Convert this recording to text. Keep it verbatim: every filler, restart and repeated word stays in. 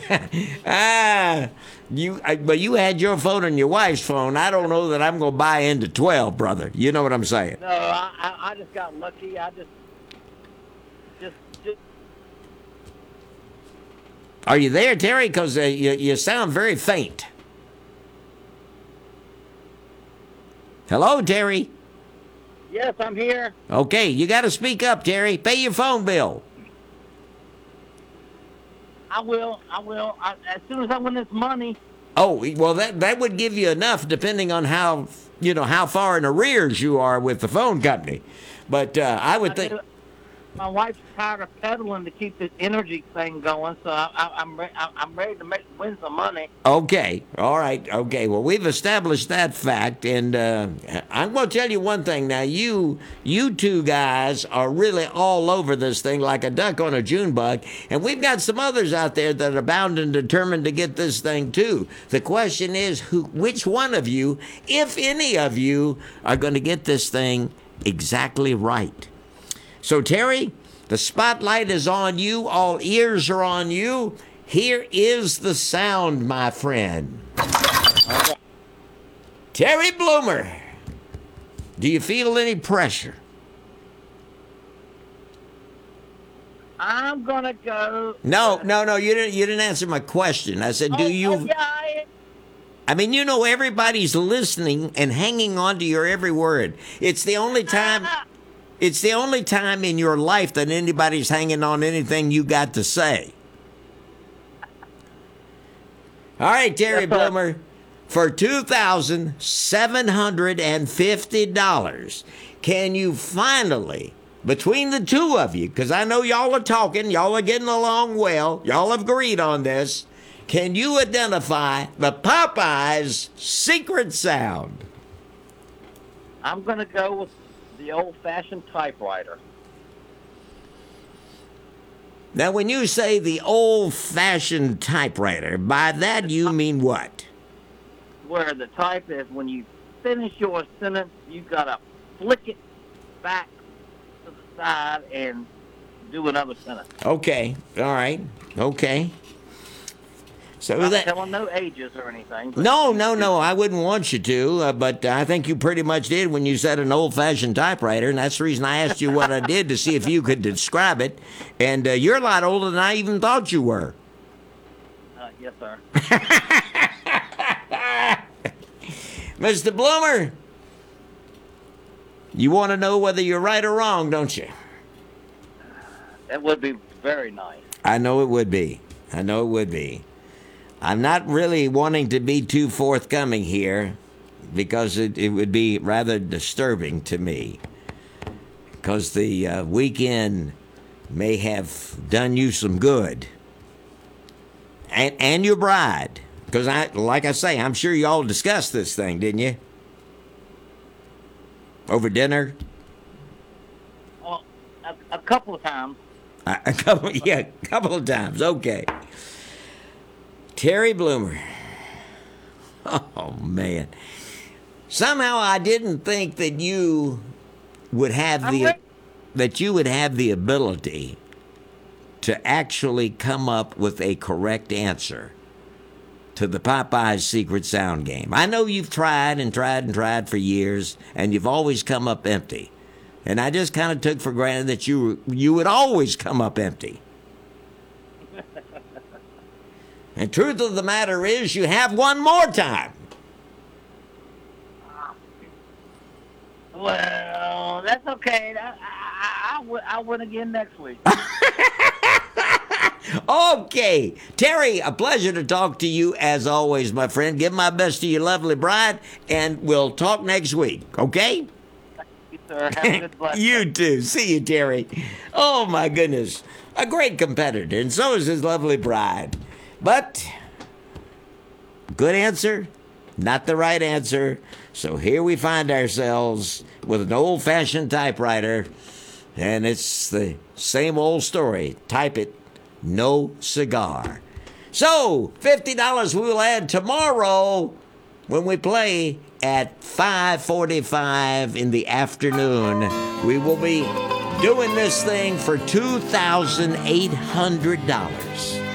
ah, you, I, but you had your phone and your wife's phone. I don't know that I'm going to buy into twelve, brother. You know what I'm saying? No, I, I, I just got lucky. I just, just, just. Are you there, Terry? Because uh, you, you sound very faint. Hello, Terry. Yes, I'm here. Okay, you got to speak up, Terry. Pay your phone bill. I will. I will. I, as soon as I win this money. Oh, well, that that would give you enough, depending on how you know how far in arrears you are with the phone company. But uh, I would I think. do, my wife's tired of peddling to keep this energy thing going, so I, I, I'm re- I, I'm ready to make win some money. Okay, all right, okay. Well, we've established that fact, and uh, I'm going to tell you one thing. Now, you you two guys are really all over this thing like a duck on a June bug, and we've got some others out there that are bound and determined to get this thing too. The question is, who, which one of you, if any of you, are going to get this thing exactly right? So, Terry, the spotlight is on you. All ears are on you. Here is the sound, my friend. Okay. Terry Bloomer, do you feel any pressure? I'm gonna go. No, no, no. You didn't. You didn't answer my question. I said, do Oh, you? oh, yeah, I, I mean, you know, everybody's listening and hanging on to your every word. It's the only time. Ah, It's the only time in your life that anybody's hanging on anything you got to say. All right, Terry Yes, sir. Bloomer, for two thousand seven hundred fifty dollars, can you finally, between the two of you, because I know y'all are talking, y'all are getting along well, y'all have agreed on this, can you identify the Popeyes secret sound? I'm gonna go with the old-fashioned typewriter. Now, when you say the old-fashioned typewriter, by that you mean what? Where the type is, when you finish your sentence, you gotta flick it back to the side and do another sentence. Okay, all right, okay. So Not that telling no ages or anything. but- no, no, no, I wouldn't want you to, uh, but I think you pretty much did when you said an old-fashioned typewriter, and that's the reason I asked you what I did to see if you could describe it. And uh, you're a lot older than I even thought you were. Uh, yes, sir. Mister Bloomer, you want to know whether you're right or wrong, don't you? That would be very nice. I know it would be. I know it would be. I'm not really wanting to be too forthcoming here because it, it would be rather disturbing to me. Because the uh, weekend may have done you some good. And, and your bride. Because, I, like I say, I'm sure you all discussed this thing, didn't you? Over dinner? Well, a, a couple of times. A, a couple, yeah, a couple of times. Okay. Terry Bloomer. Oh, man. Somehow I didn't think that you would have I'm the ready. that you would have the ability to actually come up with a correct answer to the Popeyes secret sound game. I know you've tried and tried and tried for years, and you've always come up empty. And I just kind of took for granted that you you would always come up empty. And truth of the matter is, you have one more time. Well, that's okay. I, I, I, I, win- I win again next week. Okay. Terry, a pleasure to talk to you as always, my friend. Give my best to your lovely bride, and we'll talk next week, okay? Thank you, sir. Have a good blessing. You too. See you, Terry. Oh, my goodness. A great competitor, and so is his lovely bride. But, good answer, not the right answer. So here we find ourselves with an old-fashioned typewriter, and it's the same old story. Type it, no cigar. So, fifty dollars we will add tomorrow when we play at five forty-five in the afternoon. We will be doing this thing for two thousand eight hundred dollars.